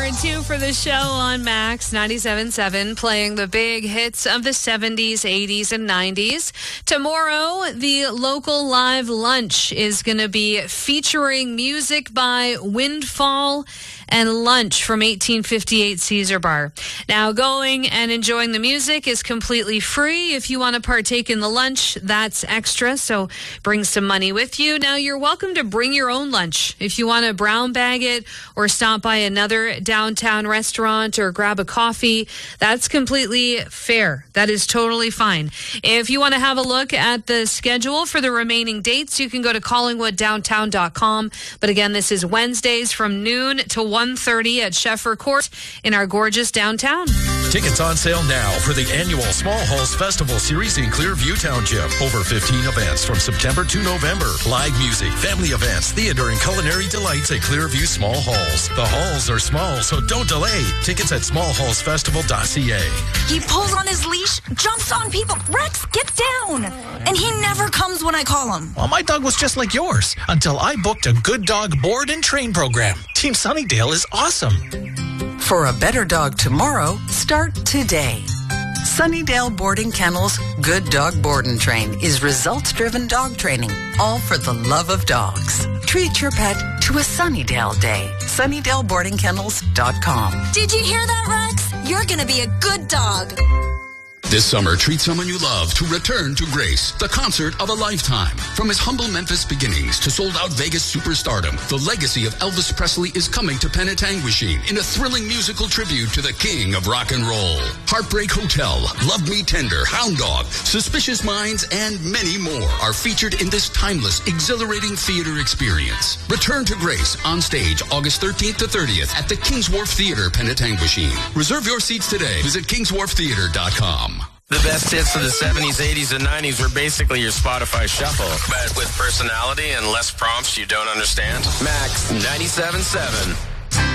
and 2 for the show on Max 97.7, playing the big hits of the 70s, 80s, and 90s. Tomorrow, the local live lunch is going to be featuring music by Windfall and Lunch from 1858 Caesar Bar. Now, going and enjoying the music is completely free. If you want to partake in the lunch, that's extra, so bring some money with you. Now, you're welcome to bring your own lunch. If you want to brown bag it or stop by another downtown restaurant or grab a coffee, that's completely fair. That is totally fine. If you want to have a look at the schedule for the remaining dates, you can go to collingwooddowntown.com. But again, this is Wednesdays from noon to 1:30 at Sheffer Court in our gorgeous downtown. Tickets on sale now for the annual Small Halls Festival Series in Clearview Township. Over 15 events from September to November. Live music, family events, theater, and culinary delights at Clearview Small Halls. The halls are small, so don't delay. Tickets at smallhallsfestival.ca. He pulls on his leash, jumps on people. Rex, get down! And he never comes when I call him. Well, my dog was just like yours until I booked a Good Dog board and train program. Team Sunnydale is awesome. For a better dog tomorrow, start today. Sunnydale Boarding Kennels Good Dog Board and Train is results-driven dog training, all for the love of dogs. Treat your pet to a Sunnydale day. SunnydaleBoardingKennels.com. Did you hear that, Rex? You're gonna be a good dog. This summer, treat someone you love to Return to Grace, the concert of a lifetime. From his humble Memphis beginnings to sold-out Vegas superstardom, the legacy of Elvis Presley is coming to Penetanguishene in a thrilling musical tribute to the king of rock and roll. Heartbreak Hotel, Love Me Tender, Hound Dog, Suspicious Minds, and many more are featured in this timeless, exhilarating theater experience. Return to Grace on stage August 13th to 30th at the Kings Wharf Theater, Penetanguishene. Reserve your seats today. Visit kingswharftheater.com. The best hits of the 70s, 80s, and 90s were basically your Spotify shuffle, but with personality and less prompts you don't understand. Max 97.7.